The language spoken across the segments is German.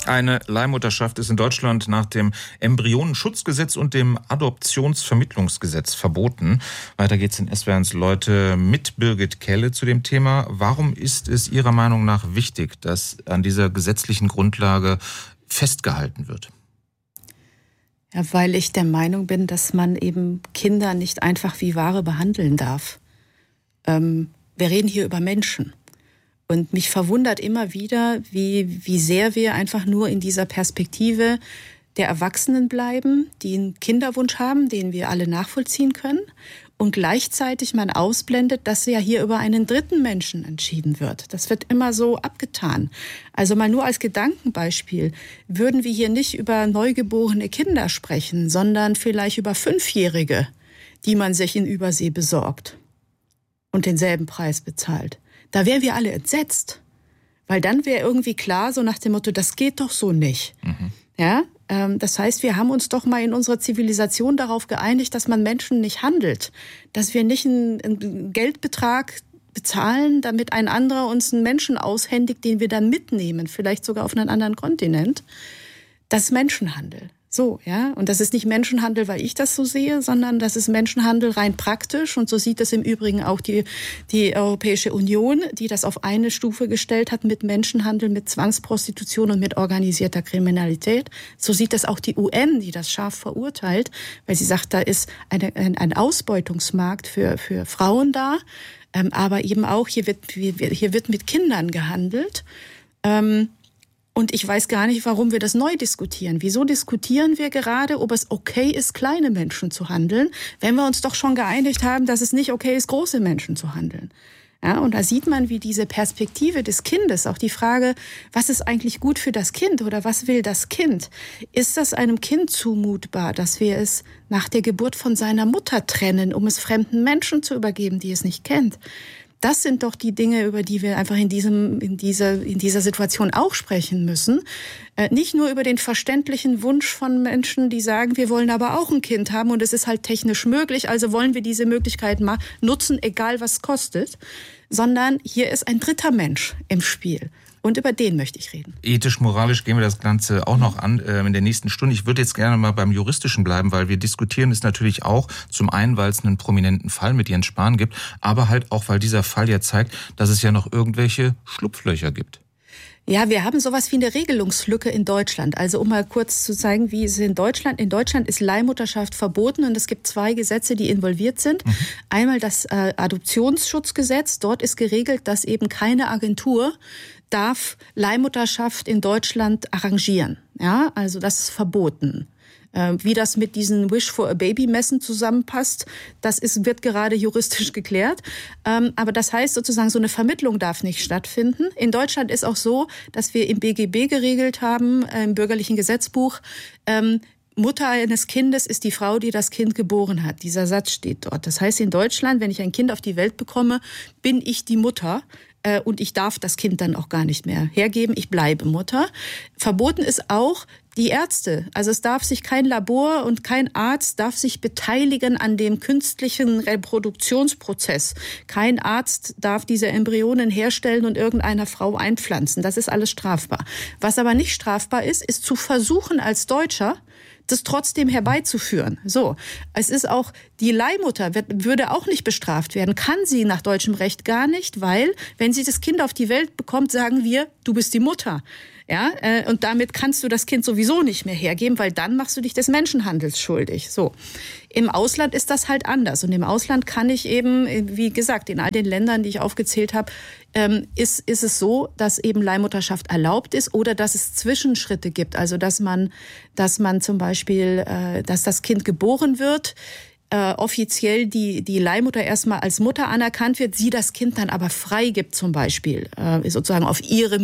Eine Leihmutterschaft ist in Deutschland nach dem Embryonenschutzgesetz und dem Adoptionsvermittlungsgesetz verboten. Weiter geht's in SWR1 Leute mit Birgit Kelle zu dem Thema. Warum ist es Ihrer Meinung nach wichtig, dass an dieser gesetzlichen Grundlage festgehalten wird? Ja, weil ich der Meinung bin, dass man eben Kinder nicht einfach wie Ware behandeln darf. Wir reden hier über Menschen. Und mich verwundert immer wieder, wie sehr wir einfach nur in dieser Perspektive der Erwachsenen bleiben, die einen Kinderwunsch haben, den wir alle nachvollziehen können. Und gleichzeitig man ausblendet, dass ja hier über einen dritten Menschen entschieden wird. Das wird immer so abgetan. Also mal nur als Gedankenbeispiel. Würden wir hier nicht über neugeborene Kinder sprechen, sondern vielleicht über 5-Jährige, die man sich in Übersee besorgt und denselben Preis bezahlt. Da wären wir alle entsetzt. Weil dann wäre irgendwie klar, so nach dem Motto, das geht doch so nicht. Mhm. Ja, das heißt, wir haben uns doch mal in unserer Zivilisation darauf geeinigt, dass man Menschen nicht handelt. Dass wir nicht einen Geldbetrag bezahlen, damit ein anderer uns einen Menschen aushändigt, den wir dann mitnehmen, vielleicht sogar auf einen anderen Kontinent. Das ist Menschenhandel. So, ja. Und das ist nicht Menschenhandel, weil ich das so sehe, sondern das ist Menschenhandel rein praktisch. Und so sieht es im Übrigen auch die Europäische Union, die das auf eine Stufe gestellt hat mit Menschenhandel, mit Zwangsprostitution und mit organisierter Kriminalität. So sieht das auch die UN, die das scharf verurteilt, weil sie sagt, da ist ein Ausbeutungsmarkt für Frauen da. Aber eben auch, hier wird mit Kindern gehandelt. Und ich weiß gar nicht, warum wir das neu diskutieren. Wieso diskutieren wir gerade, ob es okay ist, kleine Menschen zu handeln, wenn wir uns doch schon geeinigt haben, dass es nicht okay ist, große Menschen zu handeln? Ja, und da sieht man, wie diese Perspektive des Kindes, auch die Frage, was ist eigentlich gut für das Kind oder was will das Kind? Ist das einem Kind zumutbar, dass wir es nach der Geburt von seiner Mutter trennen, um es fremden Menschen zu übergeben, die es nicht kennt? Das sind doch die Dinge, über die wir einfach in dieser Situation auch sprechen müssen. Nicht nur über den verständlichen Wunsch von Menschen, die sagen, wir wollen aber auch ein Kind haben und es ist halt technisch möglich, also wollen wir diese Möglichkeit mal nutzen, egal was es kostet, sondern hier ist ein dritter Mensch im Spiel. Und über den möchte ich reden. Ethisch, moralisch gehen wir das Ganze auch noch an in der nächsten Stunde. Ich würde jetzt gerne mal beim Juristischen bleiben, weil wir diskutieren es natürlich auch zum einen, weil es einen prominenten Fall mit Jens Spahn gibt, aber halt auch, weil dieser Fall ja zeigt, dass es ja noch irgendwelche Schlupflöcher gibt. Ja, wir haben sowas wie eine Regelungslücke in Deutschland. Also um mal kurz zu zeigen, wie es in Deutschland. In Deutschland ist Leihmutterschaft verboten und es gibt 2 Gesetze, die involviert sind. Mhm. Einmal das Adoptionsschutzgesetz. Dort ist geregelt, dass eben keine Agentur darf Leihmutterschaft in Deutschland arrangieren. Ja, also das ist verboten. Wie das mit diesen Wish for a Baby Messen zusammenpasst, wird gerade juristisch geklärt. Aber das heißt sozusagen, so eine Vermittlung darf nicht stattfinden. In Deutschland ist auch so, dass wir im BGB geregelt haben, im bürgerlichen Gesetzbuch, Mutter eines Kindes ist die Frau, die das Kind geboren hat. Dieser Satz steht dort. Das heißt, in Deutschland, wenn ich ein Kind auf die Welt bekomme, bin ich die Mutter. Und ich darf das Kind dann auch gar nicht mehr hergeben. Ich bleibe Mutter. Verboten ist auch die Ärzte. Also es darf sich kein Labor und kein Arzt darf sich beteiligen an dem künstlichen Reproduktionsprozess. Kein Arzt darf diese Embryonen herstellen und irgendeiner Frau einpflanzen. Das ist alles strafbar. Was aber nicht strafbar ist, ist zu versuchen als Deutscher, das trotzdem herbeizuführen. So, es ist auch, die Leihmutter würde auch nicht bestraft werden, kann sie nach deutschem Recht gar nicht, weil, wenn sie das Kind auf die Welt bekommt, sagen wir, du bist die Mutter. Ja, und damit kannst du das Kind sowieso nicht mehr hergeben, weil dann machst du dich des Menschenhandels schuldig. So. Im Ausland ist das halt anders. Und im Ausland kann ich eben, wie gesagt, in all den Ländern, die ich aufgezählt habe, ist es so, dass eben Leihmutterschaft erlaubt ist oder dass es Zwischenschritte gibt. Also, dass man zum Beispiel, dass das Kind geboren wird, offiziell die Leihmutter erstmal als Mutter anerkannt wird, sie das Kind dann aber freigibt zum Beispiel, sozusagen auf ihre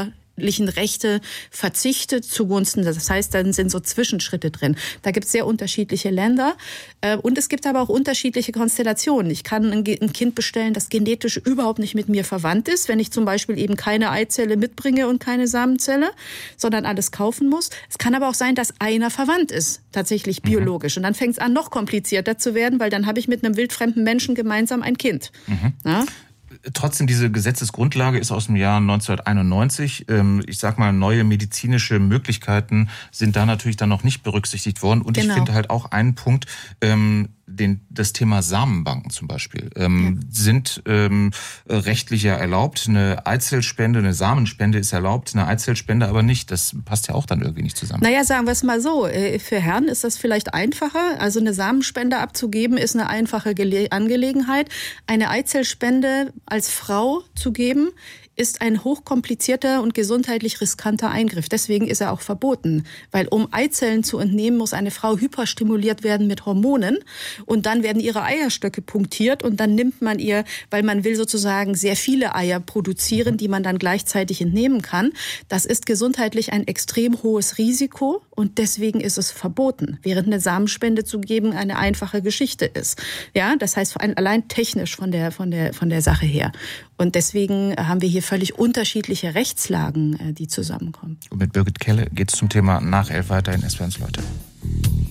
Rechte verzichtet zugunsten. Das heißt, dann sind so Zwischenschritte drin. Da gibt es sehr unterschiedliche Länder und es gibt aber auch unterschiedliche Konstellationen. Ich kann ein Kind bestellen, das genetisch überhaupt nicht mit mir verwandt ist, wenn ich zum Beispiel eben keine Eizelle mitbringe und keine Samenzelle, sondern alles kaufen muss. Es kann aber auch sein, dass einer verwandt ist, tatsächlich biologisch. Und dann fängt es an, noch komplizierter zu werden, weil dann habe ich mit einem wildfremden Menschen gemeinsam ein Kind. Ja? Trotzdem, diese Gesetzesgrundlage ist aus dem Jahr 1991. Ich sag mal, neue medizinische Möglichkeiten sind da natürlich dann noch nicht berücksichtigt worden. Und ich finde halt auch einen Punkt, das Thema Samenbanken zum Beispiel, sind rechtlich ja erlaubt. Eine Eizellspende, eine Samenspende ist erlaubt, eine Eizellspende aber nicht. Das passt ja auch dann irgendwie nicht zusammen. Naja, sagen wir es mal so, für Herren ist das vielleicht einfacher. Also eine Samenspende abzugeben ist eine einfache Angelegenheit. Eine Eizellspende als Frau zu geben, ist ein hochkomplizierter und gesundheitlich riskanter Eingriff. Deswegen ist er auch verboten. Weil um Eizellen zu entnehmen, muss eine Frau hyperstimuliert werden mit Hormonen. Und dann werden ihre Eierstöcke punktiert und dann nimmt man ihr, weil man will sozusagen sehr viele Eier produzieren, die man dann gleichzeitig entnehmen kann. Das ist gesundheitlich ein extrem hohes Risiko und deswegen ist es verboten. Während eine Samenspende zu geben eine einfache Geschichte ist. Ja, das heißt allein technisch von der Sache her. Und deswegen haben wir hier völlig unterschiedliche Rechtslagen, die zusammenkommen. Und mit Birgit Kelle geht es zum Thema nach 11 weiter in SWR Leute.